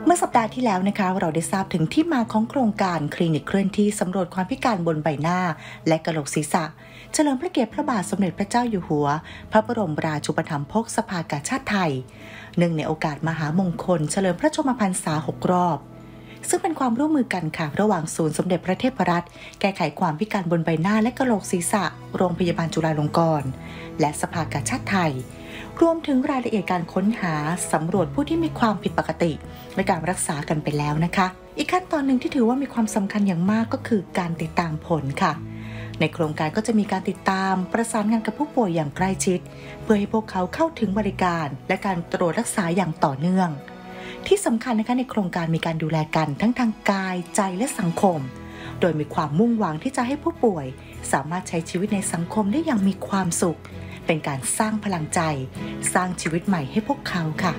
เมื่อสัปดาห์ที่แล้วนะคะเราได้ทราบถึงที่มาของโครงการคลินิกเคลื่อนที่สำรวจความพิการบนใบหน้าและกะโหลกศีรษะเฉลิมพระเกียรติพระบาทสมเด็จพระเจ้าอยู่หัวพระบรมราชูปถัมภกสภากาชาดไทยเนื่องในโอกาสมหามงคลเฉลิมพระชนมพรรษา6 รอบซึ่งเป็นความร่วมมือกันค่ะระหว่างศูนย์สมเด็จพระเทพรัตน์แก้ไขความพิการบนใบหน้าและกะโหลกศีรษะโรงพยาบาลจุฬาลงกรณ์และสภากาชาดไทยรวมถึงรายละเอียดการค้นหาสำรวจผู้ที่มีความผิดปกติและการรักษากันไปแล้วนะคะอีกขั้นตอนหนึ่งที่ถือว่ามีความสำคัญอย่างมากก็คือการติดตามผลค่ะในโครงการก็จะมีการติดตามประสานงานกับผู้ป่วยอย่างใกล้ชิดเพื่อให้พวกเขาเข้าถึงบริการและการตรวจรักษาอย่างต่อเนื่องที่สำคัญนะคะในโครงการมีการดูแลกันทั้งทางกายใจและสังคมโดยมีความมุ่งหวังที่จะให้ผู้ป่วยสามารถใช้ชีวิตในสังคมได้อย่างมีความสุขเป็นการสร้างพลังใจสร้างชีวิตใหม่ให้พวกเขาค่ะ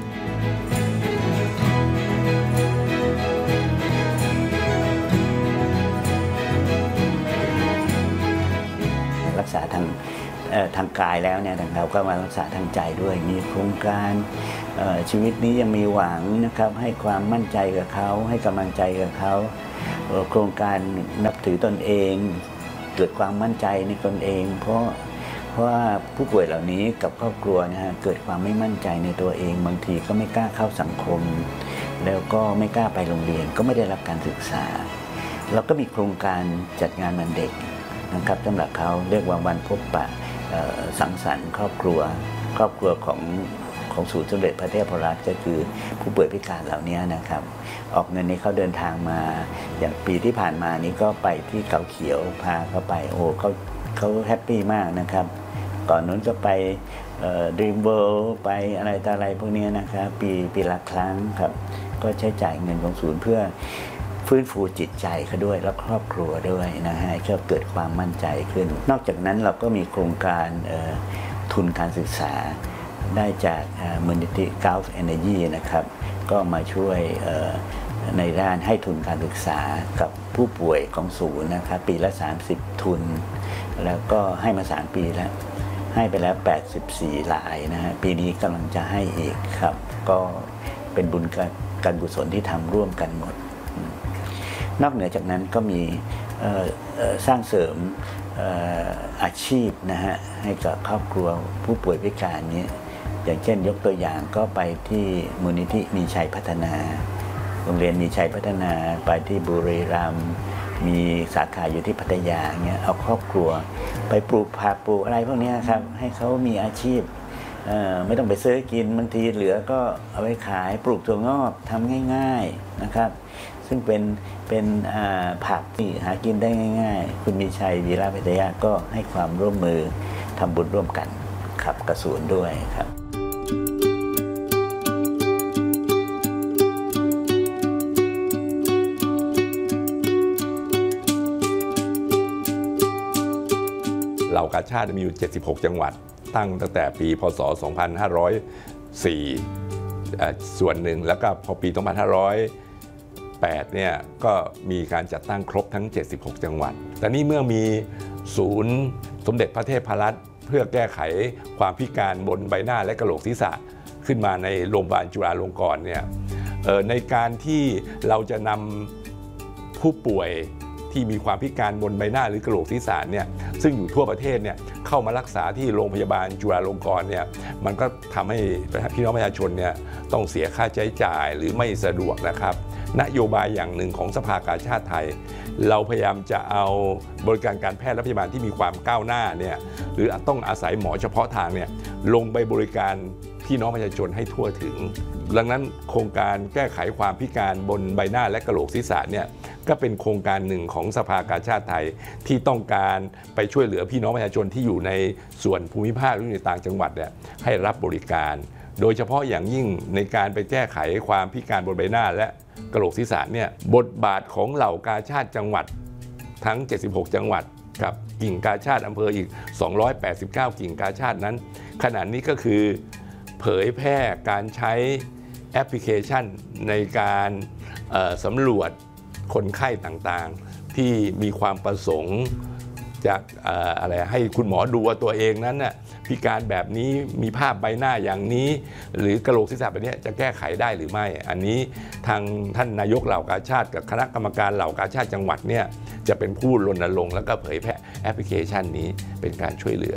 รักษาทางกายแล้วเนี่ยเราก็มารักษาทางใจด้วยมีโครงการชีวิตนี้ยังมีหวังนะครับให้ความมั่นใจกับเขาให้กำลังใจกับเขาโครงการนับถือตนเองเกิดความมั่นใจในตนเองเพราะว่าผู้ป่วยเหล่านี้กับครอบครัวนะฮะเกิดความไม่มั่นใจในตัวเองบางทีก็ไม่กล้าเข้าสังคมแล้วก็ไม่กล้าไปโรงเรียนก็ไม่ได้รับการศึกษาเราก็มีโครงการจัดงานวันเด็กนะครับสำหรับเขาเรียกว่าวันพบปะสังสรรค์ครอบครัวของศูนย์สมเด็จพระเทพรัตน์ก็คือผู้ป่วยพิการเหล่านี้นะครับออกเงินนี้เขาเดินทางมาอย่างปีที่ผ่านมานี้ก็ไปที่เขาเขียวพาเขาไปโอ้เขาแฮปปี้มากนะครับก่อนนู้นก็ไปDream World ไปอะไรต่ออะไรพวกนี้นะครับปีละครั้งครับก็ใช้จ่ายเงินของศูนย์เพื่อฟื้นฟูจิตใจเขาด้วยและครอบครัวด้วยนะฮะก็เกิดความมั่นใจขึ้นนอกจากนั้นเราก็มีโครงการทุนการศึกษาได้จากมูลนิธิ Gulf Energy นะครับก็มาช่วยในด้านให้ทุนการศึกษากับผู้ป่วยของศูนย์นะครับปีละ30 ทุนแล้วก็ให้มา3 ปีแล้วให้ไปแล้ว84 รายนะฮะปีนี้กำลังจะให้อีกครับก็เป็นบุญการกุศลที่ทำร่วมกันหมดนอกเหนือจากนั้นก็มีสร้างเสริมอาชีพนะฮะให้กับครอบครัวผู้ป่วยพิการนี้อย่างเช่นยกตัวอย่างก็ไปที่มูลนิธิมีชัยพัฒนาโรงเรียนมีชัยพัฒนาไปที่บุรีรัมย์มีสาขาอยู่ที่พัทยาเงี้ยเอาครอบครัวไปปลูกผักปลูกอะไรพวกนี้ครับให้เขามีอาชีพไม่ต้องไปซื้อกินบางทีเหลือก็เอาไปขายปลูกถั่วงอกทำง่ายๆนะครับซึ่งเป็นผักที่หากินได้ง่ายๆคุณมีชัยวีระวิทยาก็ให้ความร่วมมือทำบุญร่วมกันครับกระศูนย์ด้วยครับเหล่ากาชาดมีอยู่76 จังหวัดตั้งแต่ปีพศ 2504 ส่วนหนึ่งแล้วก็พอปี 2508 เนี่ยก็มีการจัดตั้งครบทั้ง76 จังหวัดแต่นี่เมื่อมีศูนย์สมเด็จพระเทพรัตน์เพื่อแก้ไขความพิการบนใบหน้าและกะโหลกศีรษะขึ้นมาในโรงพยาบาลจุฬาลงกรณ์เนี่ยในการที่เราจะนำผู้ป่วยที่มีความพิการบนใบหน้าหรือกะโหลกศีรษะเนี่ยซึ่งอยู่ทั่วประเทศเนี่ยเข้ามารักษาที่โรงพยาบาลจุฬาลงกรณ์เนี่ยมันก็ทำให้พี่น้องประชาชนเนี่ยต้องเสียค่าใช้จ่ายหรือไม่สะดวกนะครับนโยบายอย่างหนึ่งของสภากาชาดไทยเราพยายามจะเอาบริการการแพทย์และพยาบาลที่มีความก้าวหน้าเนี่ยหรือต้องอาศัยหมอเฉพาะทางเนี่ยลงไปบริการพี่น้องประชาชนให้ทั่วถึงดังนั้นโครงการแก้ไขความพิการบนใบหน้าและกะโหลกศีรษะเนี่ยก็เป็นโครงการหนึ่งของสภากาชาดไทยที่ต้องการไปช่วยเหลือพี่น้องประชาชนที่อยู่ในส่วนภูมิภาคหรือในต่างจังหวัดเนี่ยให้รับบริการโดยเฉพาะอย่างยิ่งในการไปแก้ไขความพิการบนใบหน้าและกะโหลกศีรษะเนี่ยบทบาทของเหล่ากาชาดจังหวัดทั้ง76 จังหวัดกับกิ่งกาชาดอำเภออีก289 กิ่งกาชาดนั้นขณะนี้ก็คือเผยแพร่การใช้แอปพลิเคชันในการสำรวจคนไข้ต่างๆที่มีความประสงค์จะอะไรให้คุณหมอดูว่าตัวเองนั้นน่ะพิการแบบนี้มีภาพใบหน้าอย่างนี้หรือกะโหลกศีรษะแบบนี้จะแก้ไขได้หรือไม่อันนี้ทางท่านนายกเหล่ากาชาดกับคณะกรรมการเหล่ากาชาดจังหวัดเนี่ยจะเป็นผู้รณรงค์แล้วก็เผยแพร่แอปพลิเคชันนี้เป็นการช่วยเหลือ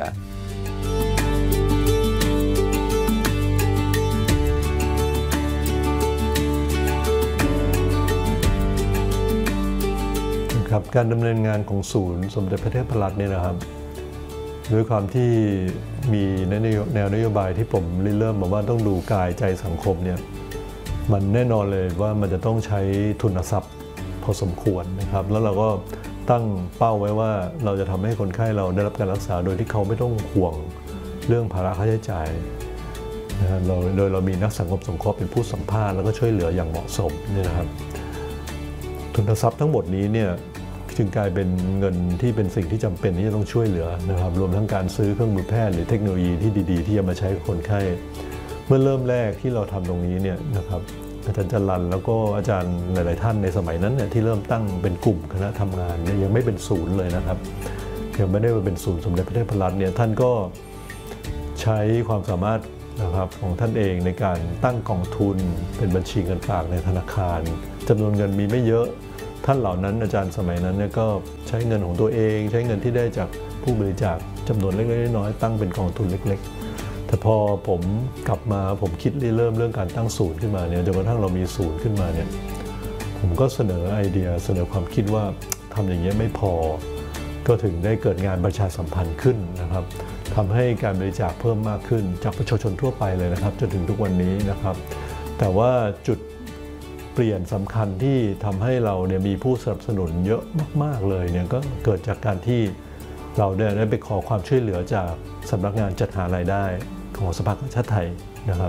ครับการดำเนินงานของศูนย์สมเด็จพระเทพรัตน์เนี่ยนะครับด้วยความที่มีแนวนโยบายที่ผมเริ่มบอกว่าต้องดูกายใจสังคมเนี่ยมันแน่นอนเลยว่ามันจะต้องใช้ทุนทรัพย์พอสมควรนะครับแล้วเราก็ตั้งเป้าไว้ว่าเราจะทำให้คนไข้เราได้รับการรักษาโดยที่เขาไม่ต้องห่วงเรื่องภาระค่าใช้จ่ายนะโดยเรามีนักสังคมสงเคราะห์เป็นผู้สัมภาษณ์แล้วก็ช่วยเหลืออย่างเหมาะสมนี่นะครับทุนทรัพย์ทั้งหมดนี้เนี่ยจึงกลายเป็นเงินที่เป็นสิ่งที่จำเป็นที่จะต้องช่วยเหลือนะครับรวมทั้งการซื้อเครื่องมือแพทย์หรือเทคโนโลยีที่ดีๆที่จะมาใช้กับคนไข้เมื่อเริ่มแรกที่เราทำตรงนี้เนี่ยนะครับอาจารย์จรัญแล้วก็อาจารย์หลายๆท่านในสมัยนั้นเนี่ยที่เริ่มตั้งเป็นกลุ่มคณะทำงานเนี่ยยังไม่เป็นศูนย์เลยนะครับยังไม่ได้มาเป็นศูนย์สมเด็จพระเทพรัตน์เนี่ยท่านก็ใช้ความสามารถนะครับของท่านเองในการตั้งกองทุนเป็นบัญชีเงินฝากในธนาคารจำนวนเงินมีไม่เยอะท่านเหล่านั้นอาจารย์สมัยนั้นเนี่ยก็ใช้เงินของตัวเองใช้เงินที่ได้จากผู้บริจาคจำนวนเล็กๆน้อยๆตั้งเป็นกองทุนเล็กๆแต่พอผมกลับมาผมคิดเริ่มเรื่องการตั้งศูนย์ขึ้นมาเนี่ยจนกระทั่งเรามีศูนย์ขึ้นมาเนี่ยผมก็เสนอไอเดียเสนอความคิดว่าทำอย่างนี้ไม่พอก็ถึงได้เกิดงานประชาสัมพันธ์ขึ้นนะครับทำให้การบริจาคเพิ่มมากขึ้นจากประชาชนทั่วไปเลยนะครับจนถึงทุกวันนี้นะครับแต่ว่าจุดเปลี่ยนสำคัญที่ทำให้เราเนี่ยมีผู้สนับสนุนเยอะมากๆเลยเนี่ยก็เกิดจากการที่เราได้ไปขอความช่วยเหลือจากสำนักงานจัดหารายได้ของสภากาชาดไทยนะครับ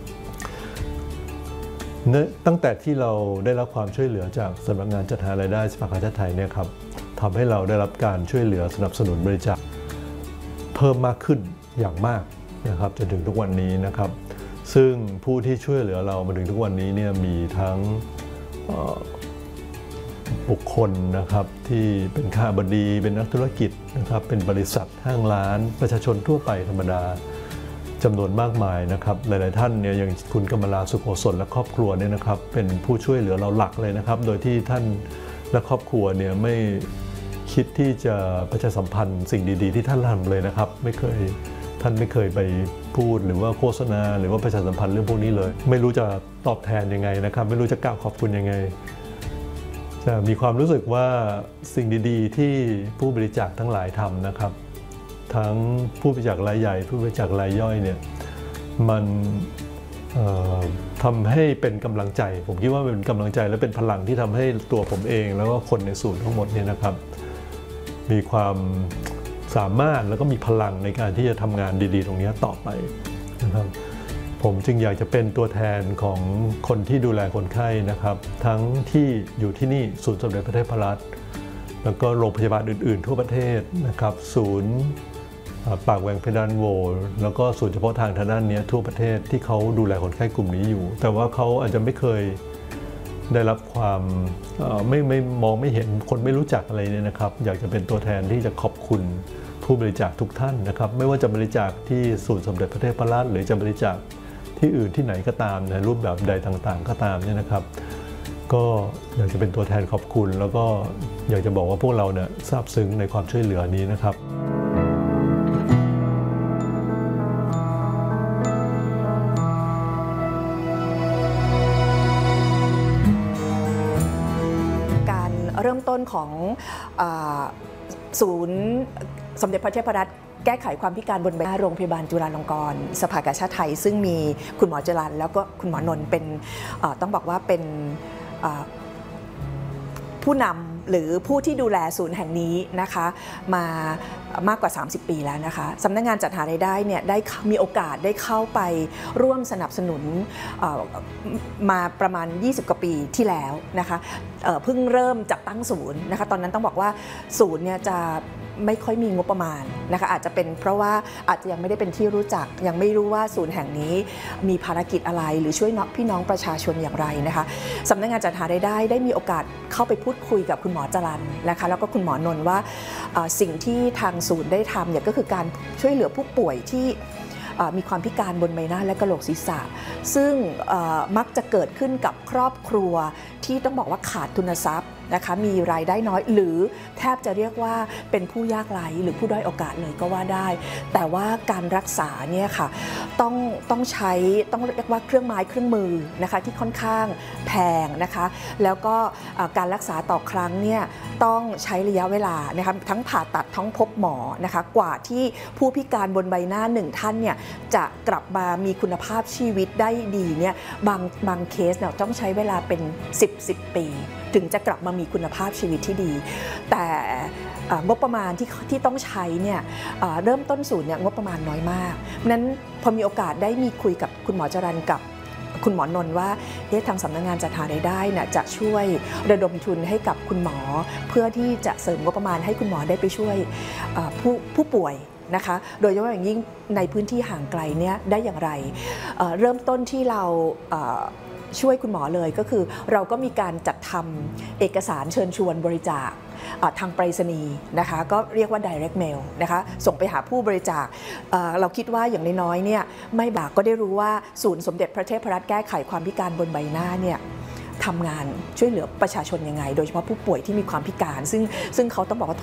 ตั้งแต่ที่เราได้รับความช่วยเหลือจากสำนักงานจัดหารายได้สภากาชาดไทยเนี่ยครับทำให้เราได้รับการช่วยเหลือสนับสนุนบริจาคเพิ่มมากขึ้นอย่างมากนะครับจนถึงทุกวันนี้นะครับซึ่งผู้ที่ช่วยเหลือเรามาถึงทุกวันนี้เนี่ยมีทั้งบุคคลนะครับที่เป็นข้าบดีเป็นนักธุรกิจนะครับเป็นบริษัทห้างร้านประชาชนทั่วไปธรรมดาจำนวนมากมายนะครับหลายๆท่านเนี่ยอย่างคุณกมลาสุโขสนและครอบครัวเนี่ยนะครับเป็นผู้ช่วยเหลือเราหลักเลยนะครับโดยที่ท่านและครอบครัวเนี่ยไม่คิดที่จะประชาสัมพันธ์สิ่งดีๆที่ท่านทำเลยนะครับท่านไม่เคยไปพูดหรือว่าโฆษณาหรือว่าประชาสัมพันธ์เรื่องพวกนี้เลยไม่รู้จะตอบแทนยังไงนะครับไม่รู้จะกล่าวขอบคุณยังไงจะมีความรู้สึกว่าสิ่งดีๆที่ผู้บริจาคทั้งหลายทำนะครับทั้งผู้บริจาครายใหญ่ผู้บริจาครายย่อยเนี่ยมันทำให้เป็นกำลังใจผมคิดว่าเป็นกำลังใจและเป็นพลังที่ทำให้ตัวผมเองแล้วก็คนในศูนย์ทั้งหมดเนี่ยนะครับมีความสามารถแล้วก็มีพลังในการที่จะทำงานดีๆตรงนี้ต่อไปนะครับผมจึงอยากจะเป็นตัวแทนของคนที่ดูแลคนไข้นะครับทั้งที่อยู่ที่นี่ศูนย์สมเด็จพระเทพรัตน์แล้วก็โรงพยาบาลอื่นๆทั่วประเทศนะครับศูนย์ปากแหว่งเพดานโหวแล้วก็ศูนย์เฉพาะทางทางด้านนี้ทั่วประเทศที่เขาดูแลคนไข้กลุ่มนี้อยู่แต่ว่าเขาอาจจะไม่เคยได้รับความไม่มองไม่เห็นคนไม่รู้จักอะไรเนี่ยนะครับอยากจะเป็นตัวแทนที่จะขอบคุณผู้บริจาคทุกท่านนะครับไม่ว่าจะบริจาคที่ศูนย์สมเด็จพระเทพรัตน์หรือจะบริจาคที่อื่นที่ไหนก็ตามในรูปแบบใดต่างๆก็ตามเนี่ยนะครับก็อยากจะเป็นตัวแทนขอบคุณแล้วก็อยากจะบอกว่าพวกเราเนี่ยซาบซึ้งในความช่วยเหลือนี้นะครับการเริ่มต้นของศูนย์สมเด็จพระเทพรัตน์แก้ไขความพิการบนใบหน้าโรงพยาบาลจุฬาลงกรณ์สภากาชาดไทยซึ่งมีคุณหมอจรัญแล้วก็คุณหมอนนท์เป็นต้องบอกว่าเป็นผู้นำหรือผู้ที่ดูแลศูนย์แห่งนี้นะคะมามากกว่า30ปีแล้วนะคะสำนักงานจัดหารายได้เนี่ยได้มีโอกาสได้เข้าไปร่วมสนับสนุนมาประมาณ20กว่าปีที่แล้วนะคะเพิ่งเริ่มจัดตั้งศูนย์นะคะตอนนั้นต้องบอกว่าศูนย์เนี่ยจะไม่ค่อยมีงบประมาณนะคะอาจจะเป็นเพราะว่าอาจจะยังไม่ได้เป็นที่รู้จักยังไม่รู้ว่าศูนย์แห่งนี้มีภารกิจอะไรหรือช่วยพี่น้องประชาชนอย่างไรนะคะสำนักงานจัดหารายได้ได้มีโอกาสเข้าไปพูดคุยกับคุณหมอจรัญนะคะแล้วก็คุณหมอนนท์ว่าสิ่งที่ทางศูนย์ได้ทำเนี่ยก็คือการช่วยเหลือผู้ป่วยที่มีความพิการบนใบหน้าและกะโหลกศีรษะซึ่งมักจะเกิดขึ้นกับครอบครัวที่ต้องบอกว่าขาดทุนทรัพย์นะคะมีรายได้น้อยหรือแทบจะเรียกว่าเป็นผู้ยากไร้หรือผู้ด้อยโอกาสเลยก็ว่าได้แต่ว่าการรักษาเนี่ยค่ะต้องใช้ต้องเรียกว่าเครื่องไม้เครื่องมือนะคะที่ค่อนข้างแพงนะคะแล้วก็การรักษาต่อครั้งเนี่ยต้องใช้ระยะเวลานะคะทั้งผ่าตัดทั้งพบหมอนะคะกว่าที่ผู้พิการบนใบหน้าหนึ่งท่านเนี่ยจะกลับมามีคุณภาพชีวิตได้ดีเนี่ยบางเคสเนี่ยต้องใช้เวลาเป็น10 ปีถึงจะกลับมามีคุณภาพชีวิตที่ดีแต่งบประมาณที่ต้องใช้เนี่ยเริ่มต้นศูนย์เนี่ยงบประมาณน้อยมากนั้นพอมีโอกาสได้มีคุยกับคุณหมอจรัญกับคุณหมอนนท์ว่าทางสำนักงานจัดหารายได้เนี่ยจะช่วยระดมทุนให้กับคุณหมอเพื่อที่จะเสริมงบประมาณให้คุณหมอได้ไปช่วยผู้ป่วยนะคะโดยเฉพาะอย่างยิ่งในพื้นที่ห่างไกลเนี่ยได้อย่างไรเริ่มต้นที่เราช่วยคุณหมอเลยก็คือเราก็มีการจัดทำเอกสารเชิญชวนบริจาคทางไปรษณีย์นะคะก็เรียกว่า direct mail นะคะส่งไปหาผู้บริจาคเราคิดว่าอย่างน้อยๆเนี่ยไม่บากก็ได้รู้ว่าศูนย์สมเด็จพระเทพรัตน์แก้ไขความพิการบนใบหน้าเนี่ยทำงานช่วยเหลือประชาชนยังไงโดยเฉพาะผู้ป่วยที่มีความพิการซึ่งเขาต้องบอกว่า